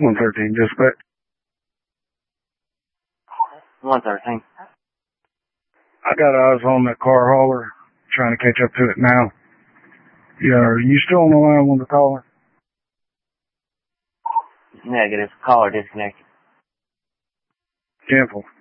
113, dispatch. 113. I got eyes on that car hauler, trying to catch up to it now. Yeah, are you still on the line with the caller? Negative. Caller disconnected. 10-4.